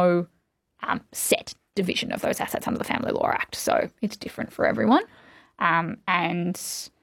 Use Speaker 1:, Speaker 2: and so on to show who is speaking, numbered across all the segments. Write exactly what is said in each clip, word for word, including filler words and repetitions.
Speaker 1: no um, set division of those assets under the Family Law Act. So it's different for everyone. Um, and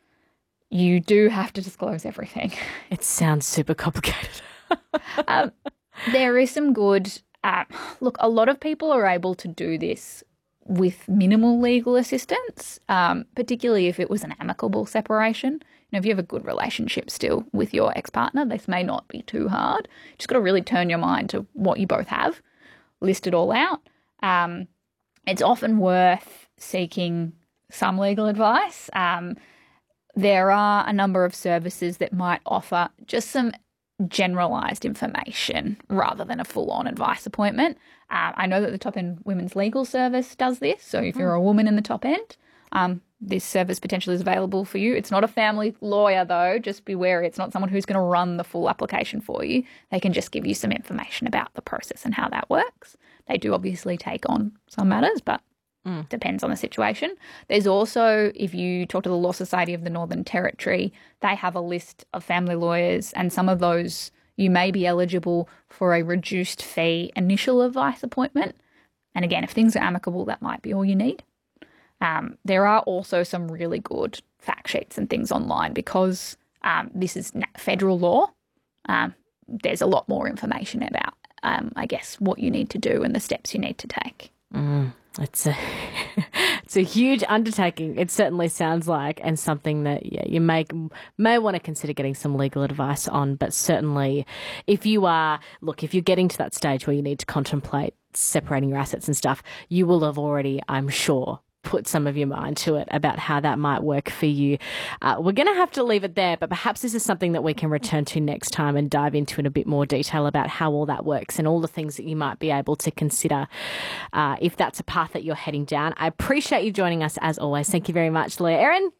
Speaker 1: you do have to disclose everything.
Speaker 2: It sounds super complicated.
Speaker 1: um, there is some good uh, – look, a lot of people are able to do this with minimal legal assistance, um, particularly if it was an amicable separation. You know, if you have a good relationship still with your ex-partner, this may not be too hard. You just got to really turn your mind to what you both have, list it all out. Um, it's often worth seeking some legal advice. Um, there are a number of services that might offer just some generalised information rather than a full-on advice appointment. Uh, I know that the Top End Women's Legal Service does this, so if you're a woman in the top end, um, this service potentially is available for you. It's not a family lawyer, though. Just be wary. It's not someone who's going to run the full application for you. They can just give you some information about the process and how that works. They do obviously take on some matters, but mm. depends on the situation. There's also, if you talk to the Law Society of the Northern Territory, they have a list of family lawyers, and some of those you may be eligible for a reduced fee initial advice appointment. And again, if things are amicable, that might be all you need. Um, there are also some really good fact sheets and things online because um, this is federal law. Um, there's a lot more information about, um, I guess, what you need to do and the steps you need to take.
Speaker 2: Mm, it's a it's a huge undertaking. It certainly sounds like, and something that yeah, you may may want to consider getting some legal advice on. But certainly, if you are look, if you're getting to that stage where you need to contemplate separating your assets and stuff, you will have already, I'm sure, put some of your mind to it about how that might work for you. Uh, we're going to have to leave it there, but perhaps this is something that we can return to next time and dive into in a bit more detail about how all that works and all the things that you might be able to consider uh, if that's a path that you're heading down. I appreciate you joining us as always. Thank you very much, Lawyer Erin.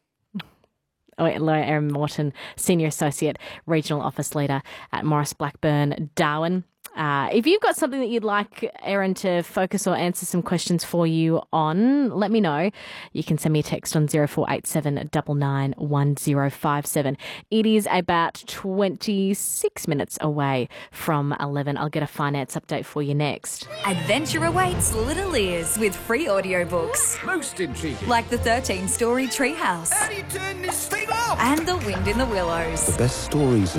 Speaker 2: Oh, wait, Lawyer Erin Morton, Senior Associate Regional Office Leader at Maurice Blackburn, Darwin. Uh, if you've got something that you'd like Erin to focus or answer some questions for you on, let me know. You can send me a text on zero four eight seven nine nine one zero five seven. It is about twenty-six minutes away from eleven. I'll get a finance update for you next.
Speaker 3: Adventure awaits little ears with free audiobooks.
Speaker 4: Most intriguing.
Speaker 3: Like the thirteen-story Treehouse.
Speaker 4: How do you turn this thing off?
Speaker 3: And The Wind in the Willows.
Speaker 5: The best stories